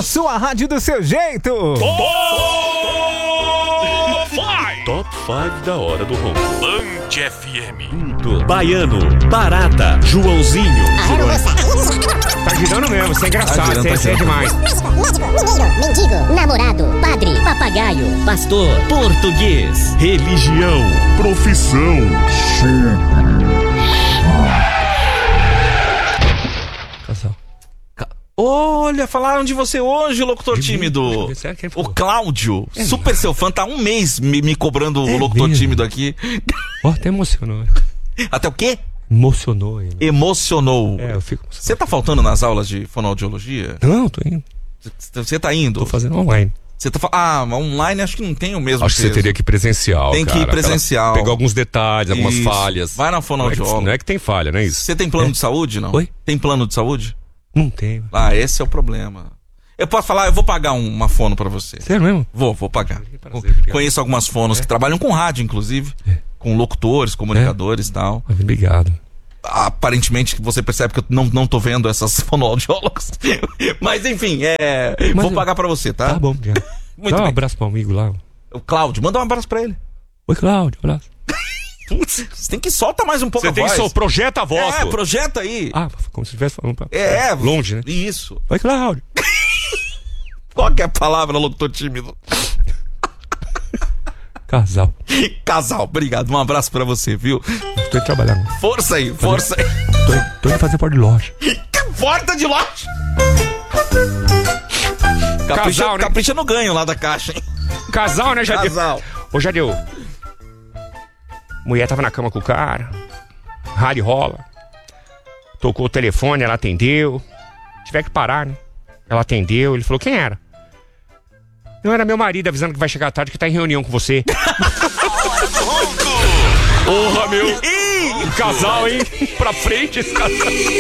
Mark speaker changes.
Speaker 1: A sua rádio do seu jeito.
Speaker 2: Top 5 da hora do ronco.
Speaker 3: Band FM.
Speaker 2: Baiano, Barata, Joãozinho.
Speaker 1: Tá girando mesmo, isso é engraçado,
Speaker 2: girando,
Speaker 1: isso é demais.
Speaker 4: Médico, mineiro, mendigo, namorado, padre, papagaio,
Speaker 2: Pastor, português, religião, profissão.
Speaker 5: Casal.
Speaker 3: Olha, falaram de você hoje, locutor tímido.
Speaker 5: Quem
Speaker 3: O
Speaker 5: falou?
Speaker 3: Cláudio, super seu fã, tá um mês me cobrando o locutor
Speaker 5: mesmo?
Speaker 3: tímido aqui.
Speaker 5: Ó, até emocionou.
Speaker 3: Até o quê?
Speaker 5: Emocionou ele.
Speaker 3: Emocionou.
Speaker 5: É, eu fico...
Speaker 3: Você tá faltando nas aulas de fonoaudiologia?
Speaker 5: Não, tô indo.
Speaker 3: Você tá indo?
Speaker 5: Tô fazendo online.
Speaker 3: Você tá online acho que não tem o mesmo
Speaker 5: Acho que você
Speaker 3: peso.
Speaker 5: teria que ir presencial,
Speaker 3: Tem que ir
Speaker 5: cara.
Speaker 3: presencial.
Speaker 5: Pegar alguns detalhes, algumas
Speaker 3: Isso.
Speaker 5: falhas.
Speaker 3: Vai na fonoaudióloga.
Speaker 5: Não é que tem falha, não é isso?
Speaker 3: Você tem plano de saúde, não?
Speaker 5: Oi?
Speaker 3: Tem plano de saúde?
Speaker 5: Não tem.
Speaker 3: Ah, esse é o problema. Eu posso falar, eu vou pagar uma fono pra você.
Speaker 5: Sério mesmo?
Speaker 3: Vou pagar.
Speaker 5: Prazer, obrigado.
Speaker 3: Conheço algumas fonos que trabalham com rádio, inclusive. Com locutores, comunicadores e tal.
Speaker 5: Obrigado.
Speaker 3: Aparentemente você percebe que eu não tô vendo essas fonoaudiólogas. Mas enfim, vou pagar pra você, tá?
Speaker 5: Tá bom, obrigado.
Speaker 3: Muito
Speaker 5: Dá um
Speaker 3: bem.
Speaker 5: abraço pro amigo lá.
Speaker 3: O Cláudio, manda um abraço pra ele.
Speaker 5: Oi, Cláudio, abraço.
Speaker 3: Putz, você tem que soltar mais um pouco a voz.
Speaker 5: projeta a voz. pô.
Speaker 3: Projeta aí.
Speaker 5: Ah, como se estivesse falando pra... longe, né?
Speaker 3: Isso.
Speaker 5: Oi, Cláudio.
Speaker 3: Qual que é a palavra, locutor tímido?
Speaker 5: Casal.
Speaker 3: Casal, obrigado. Um abraço pra você, viu?
Speaker 5: Tô indo trabalhar. Mano.
Speaker 3: Força aí, força aí.
Speaker 5: Tô indo fazer porta de loja.
Speaker 3: Porta de loja.
Speaker 5: Casal, né?
Speaker 3: Capricha no ganho lá da caixa, hein?
Speaker 5: Casal, né, Jadeu?
Speaker 3: Casal.
Speaker 5: Ô, Jadeu. Mulher tava na cama com o cara. Rally rola. Tocou o telefone, ela atendeu. Tiver que parar, né? Ela atendeu, ele falou, quem era? Não, era meu marido avisando que vai chegar tarde, que tá em reunião com você. Porra, meu. Casal, hein? Pra frente esse casal.